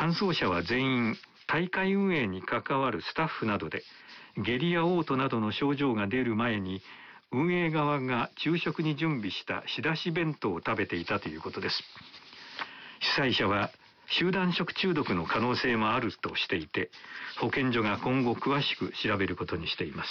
搬送者は全員大会運営に関わるスタッフなどで、下痢や嘔吐などの症状が出る前に運営側が昼食に準備した仕出し弁当を食べていたということです。主催者は集団食中毒の可能性もあるとしていて、保健所が今後詳しく調べることにしています。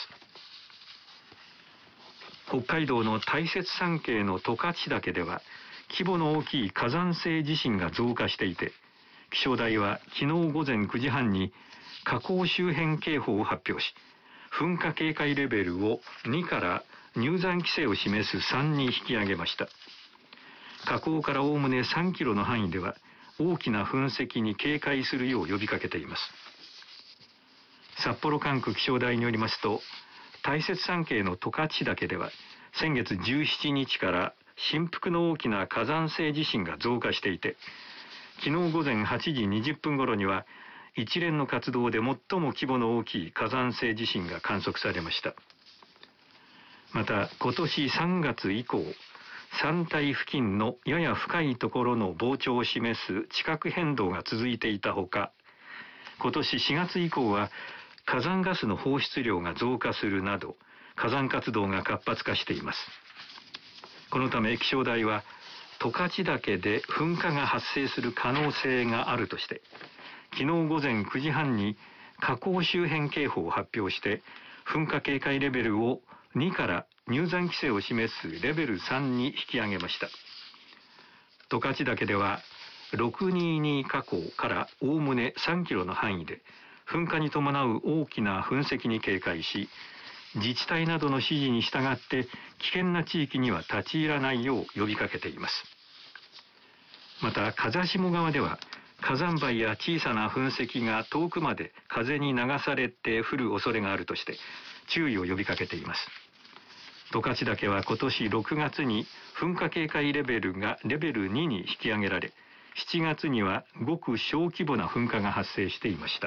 北海道の大雪山系の十勝岳では規模の大きい火山性地震が増加していて、気象台は昨日午前9時半に火口周辺警報を発表し、噴火警戒レベルを2から入山規制を示す3に引き上げました。火口からおおむね3キロの範囲では大きな噴石に警戒するよう呼びかけています。札幌管区気象台によりますと、大雪山系の十勝岳では先月17日から振幅の大きな火山性地震が増加していて、昨日午前8時20分頃には一連の活動で最も規模の大きい火山性地震が観測されました。また今年3月以降、山体付近のやや深いところの膨張を示す地殻変動が続いていたほか、今年4月以降は火山ガスの放出量が増加するなど火山活動が活発化しています。このため気象台は十勝岳で噴火が発生する可能性があるとして、昨日午前9時半に火口周辺警報を発表して、噴火警戒レベルを2から入山規制を示すレベル3に引き上げました。十勝岳では622火口からおおむね3キロの範囲で噴火に伴う大きな噴石に警戒し、自治体などの指示に従って危険な地域には立ち入らないよう呼びかけています。また風下側では火山灰や小さな噴石が遠くまで風に流されて降る恐れがあるとして注意を呼びかけています。十勝岳は今年6月に噴火警戒レベルがレベル2に引き上げられ、7月にはごく小規模な噴火が発生していました。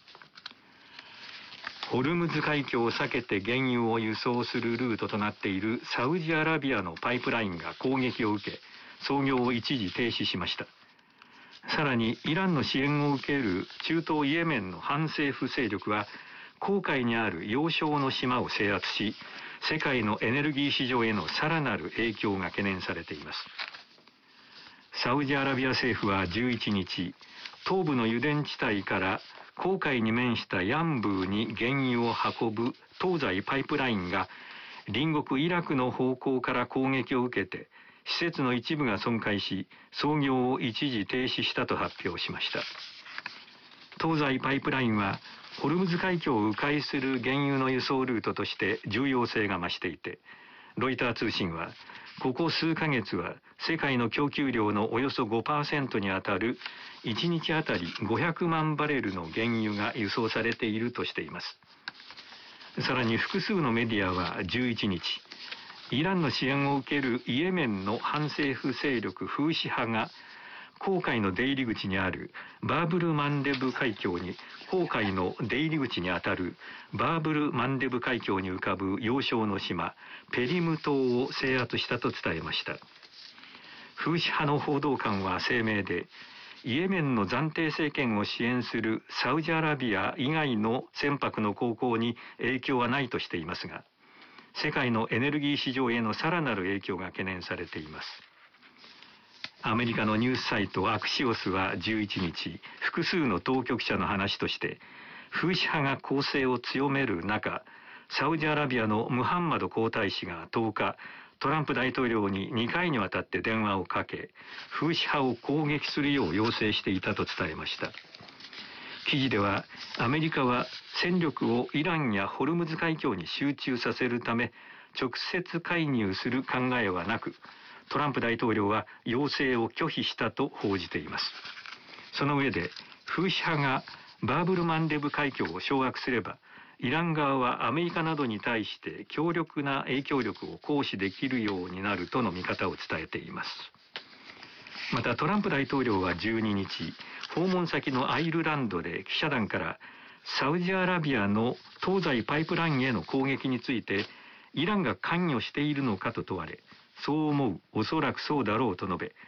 ホルムズ海峡を避けて原油を輸送するルートとなっているサウジアラビアのパイプラインが攻撃を受け、操業を一時停止しました。さらにイランの支援を受ける中東イエメンの反政府勢力は紅海にある要衝の島を制圧し、世界のエネルギー市場へのさらなる影響が懸念されています。サウジアラビア政府は11日、東部の油田地帯から紅海に面したヤンブーに原油を運ぶ東西パイプラインが隣国イラクの方向から攻撃を受けて施設の一部が損壊し、操業を一時停止したと発表しました。東西パイプラインはホルムズ海峡を迂回する原油の輸送ルートとして重要性が増していて、ロイター通信はここ数ヶ月は世界の供給量のおよそ 5% にあたる1日あたり500万バレルの原油が輸送されているとしています。さらに複数のメディアは11日、イランの支援を受けるイエメンの反政府勢力フーシ派が紅海の出入り口にあるバーブルマンデブ海峡に、紅海の出入り口にあたるバーブルマンデブ海峡に浮かぶ要衝の島ペリム島を制圧したと伝えました。フーシ派の報道官は声明で、イエメンの暫定政権を支援するサウジアラビア以外の船舶の航行に影響はないとしていますが、世界のエネルギー市場へのさらなる影響が懸念されています。アメリカのニュースサイトアクシオスは11日、複数の当局者の話として、フーシ派が攻勢を強める中、サウジアラビアのムハンマド皇太子が10日、トランプ大統領に2回にわたって電話をかけ、フーシ派を攻撃するよう要請していたと伝えました。記事では、アメリカは戦力をイランやホルムズ海峡に集中させるため、直接介入する考えはなく、トランプ大統領は要請を拒否したと報じています。その上で、フーシ派がバーブルマンデブ海峡を掌握すれば、イラン側はアメリカなどに対して強力な影響力を行使できるようになるとの見方を伝えています。またトランプ大統領は12日、訪問先のアイルランドで記者団からサウジアラビアの東西パイプラインへの攻撃についてイランが関与しているのかと問われ、そう思う、おそらくそうだろうと述べ、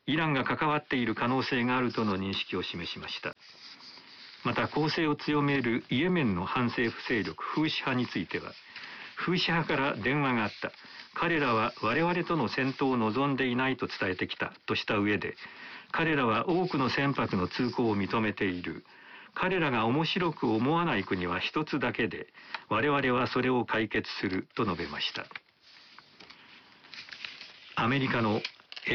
イランが関わっている可能性があるとの認識を示しました。また攻勢を強めるイエメンの反政府勢力フーシ派については、フーシ派から電話があった。彼らは我々との戦闘を望んでいないと伝えてきたとした上で、彼らは多くの船舶の通行を認めている。彼らが面白く思わない国は一つだけで、我々はそれを解決すると述べました。アメリカの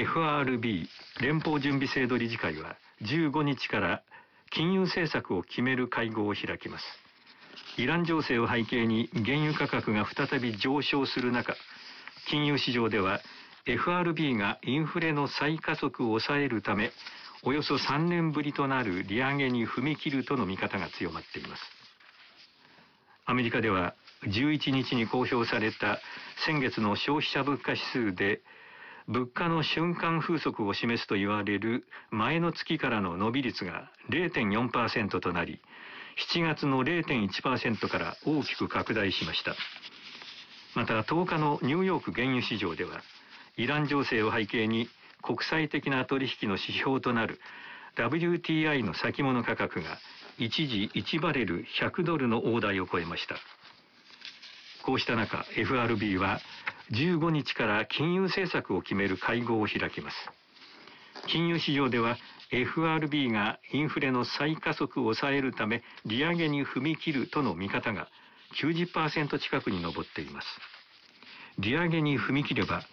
FRB 連邦準備制度理事会は15日から金融政策を決める会合を開きます。イラン情勢を背景に原油価格が再び上昇する中、金融市場では FRB がインフレの再加速を抑えるため、およそ3年ぶりとなる利上げに踏み切るとの見方が強まっています。アメリカでは11日に公表された先月の消費者物価指数で、物価の瞬間風速を示すと言われる前の月からの伸び率が 0.4% となり、7月の 0.1% から大きく拡大しました。また10日のニューヨーク原油市場では、イラン情勢を背景に国際的な取引の指標となる WTI の先物価格が一時1バレル100ドルの大台を超えました。こうした中、FRB は15日から金融政策を決める会合を開きます。金融市場では FRB がインフレの再加速を抑えるため利上げに踏み切るとの見方が 90% 近くに上っています。利上げに踏み切れば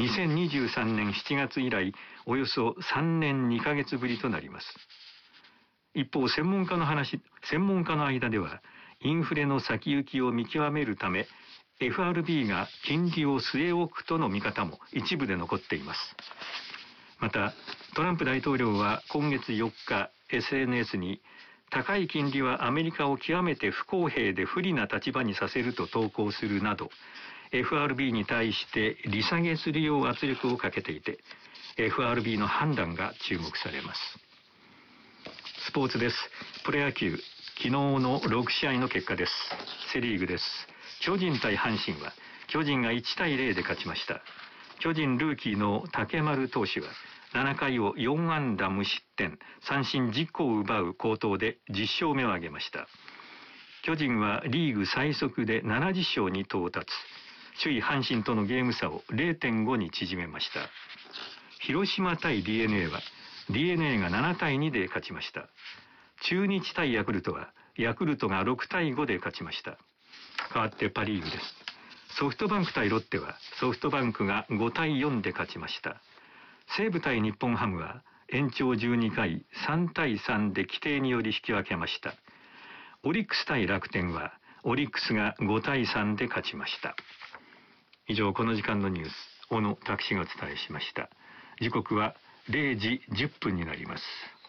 2023年7月以来およそ3年2ヶ月ぶりとなります。一方、専門家の間ではインフレの先行きを見極めるため FRB が金利を据え置くとの見方も一部で残っています。またトランプ大統領は今月4日 SNS に高い金利はアメリカを極めて不公平で不利な立場にさせると投稿するなど FRB に対して利下げするよう圧力をかけていて FRB の判断が注目されます。スポーツです。プロ野球昨日の6試合の結果です。セリーグです。巨人対阪神は巨人が1対0で勝ちました。巨人ルーキーの竹丸投手は7回を4安打無失点、三振10個を奪う好投で10勝目を挙げました。巨人はリーグ最速で70勝に到達。首位阪神とのゲーム差を 0.5 に縮めました。広島対 DNA は DNA が7対2で勝ちました。中日対ヤクルトはヤクルトが6対5で勝ちました。変わってパリーグです。ソフトバンク対ロッテはソフトバンクが5対4で勝ちました。西武対日本ハムは延長12回3対3で規定により引き分けました。オリックス対楽天はオリックスが5対3で勝ちました。以上、この時間のニュース、小野拓司がお伝えしました。時刻は0時10分になります。